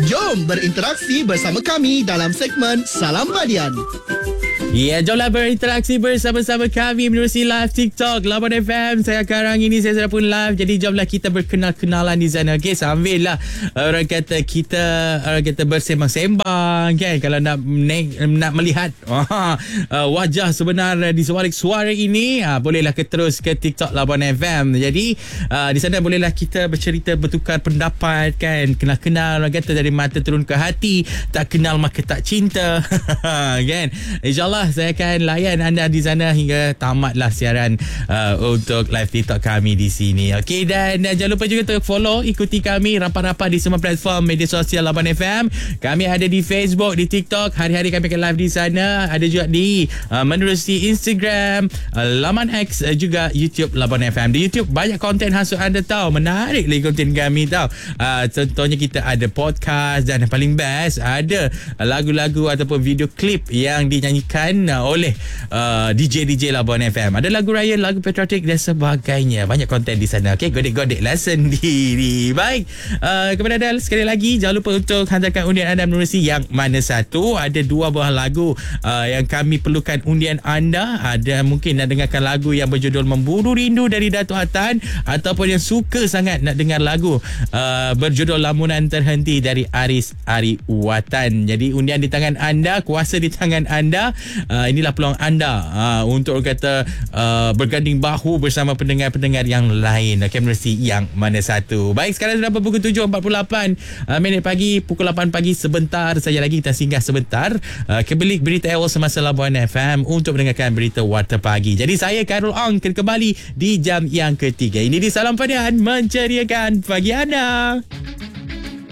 Jom berinteraksi bersama kami dalam segmen Salam Badian. Ya, jomlah berinteraksi bersama-sama kami menerusi live TikTok Labuan FM. Sekarang ini saya sudah pun live. Jadi jomlah kita berkenal-kenalan di sana. Okey, sambil lah orang kata bersembang-sembang kan. Kalau nak melihat wajah sebenar di sebalik suara ini, bolehlah terus ke TikTok Labuan FM. Jadi di sana bolehlah kita bercerita, bertukar pendapat kan. Kenal-kenal orang kata dari mata turun ke hati. Tak kenal maka tak cinta. Kan. InsyaAllah saya akan layan anda di sana hingga tamatlah siaran untuk live TikTok kami di sini. Okey, dan jangan lupa juga untuk follow, ikuti kami rapat-rapat di semua platform media sosial Labuan FM. Kami ada di Facebook, di TikTok, hari-hari kami akan live di sana. Ada juga di menerusi Instagram, laman X, juga YouTube Labuan FM. Di YouTube banyak konten hasut anda tahu, menarik lagi konten kami tahu. Contohnya kita ada podcast dan paling best ada lagu-lagu ataupun video klip yang dinyanyikan oleh DJ Labuan FM. Ada lagu raya, lagu patriotik dan sebagainya. Banyak konten di sana. Okey, godek-godeklah sendiri. Baik, kepada anda sekali lagi, jangan lupa untuk hantarkan undian anda menerusi yang mana satu. Ada 2 buah lagu yang kami perlukan undian anda. Ada mungkin nak dengarkan lagu yang berjudul Memburu Rindu dari Datuk Hatan, ataupun yang suka sangat nak dengar lagu berjudul Lamunan Terhenti dari Aris Ariwatan. Jadi undian di tangan anda, kuasa di tangan anda. Inilah peluang anda untuk kata berganding bahu bersama pendengar-pendengar yang lain. Okey, menerusi yang mana satu. Baik, sekarang sudah pukul 7.48 minit pagi, pukul 8 pagi sebentar saja lagi kita singgah sebentar ke bilik berita awal semasa Labuan FM untuk mendengarkan berita Warta Pagi. Jadi saya Khairul Ong kembali di jam yang ketiga. Ini di Salam Padian, menceriakan pagi anda.